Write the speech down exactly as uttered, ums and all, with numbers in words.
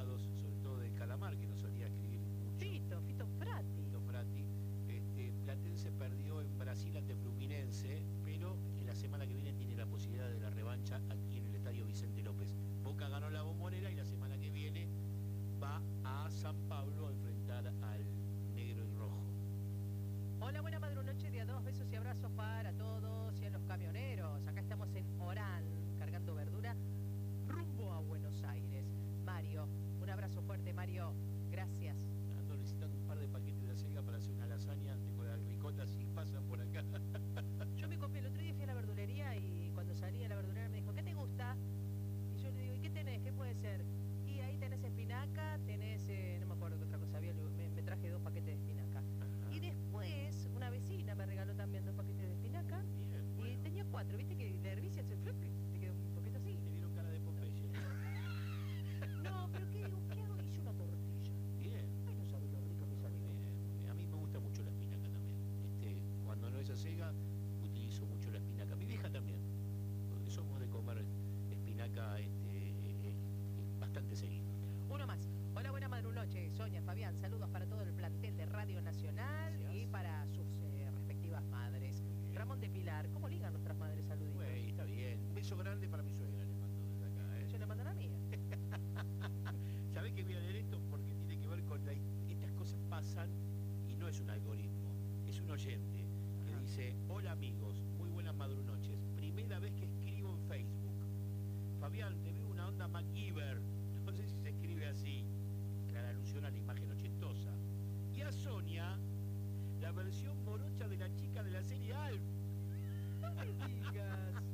destacados, sobre todo del calamar, que nos solía escribir mucho. Fito, Fito Prati. Fito Prati. Este, Platense perdió en Brasil ante Fluminense, pero en la semana que viene tiene la posibilidad de la revancha aquí en el Estadio Vicente López. Boca ganó la Bombonera y la semana que viene va a San Pablo a enfrentar al negro y rojo. Hola, buena madrunoche, día dos, besos y abrazos para todos y a los camioneros. Acá estamos en Orán, cargando verdura, rumbo a Buenos Aires. Mario, un abrazo fuerte, Mario, gracias. Ando necesitando un par de paquetes de acelga para hacer una lasaña, tengo las ricotas y pasan por acá. Yo me copié, el otro día fui a la verdulería y cuando salí de la verdulería me dijo, ¿qué te gusta? Y yo le digo, ¿y qué tenés? ¿Qué puede ser? Y ahí tenés espinaca, tenés, eh, no me acuerdo qué otra cosa había, me, me traje dos paquetes de espinaca. Ajá. Y después una vecina me regaló también dos paquetes de espinaca. Bien, bueno. Y tenía cuatro, viste que la herbicia se fue, te quedó un poquito así. Te vieron cara de Popeye. No, pero ¿qué digo? ¿Qué hago? Hice una tortilla. Bien. Ay, no sabes lo rico que salió. Bien, bien. A mí me gusta mucho la espinaca también. Este, cuando no es acelga, utilizo mucho la espinaca. Mi vieja también. Porque somos de comer espinaca este, eh, bastante seguido. Uno más. Hola, buena madrunoche. Sonia, Fabián, saludos para todo el plantel de Radio Nacional. Gracias. Y para sus eh, respectivas madres. Ramón de Pilar, ¿cómo ligan nuestras madres? Saluditos. Güey, está bien. Un beso grande para mi suegra, le mando desde acá, ¿eh? Yo le mando a la mía. ¿Sabés que voy a leer esto? Porque tiene que ver con la... Estas cosas pasan y no es un algoritmo, es un oyente que Ajá. dice: hola amigos, muy buenas madrunoches. Primera vez que escribo en Facebook. Fabián, te veo una onda MacGyver. No sé si se escribe así. Clara alusión a la imagen ochentosa. Y a Sonia, la versión morocha de la chica de la serie Alf. No me digas.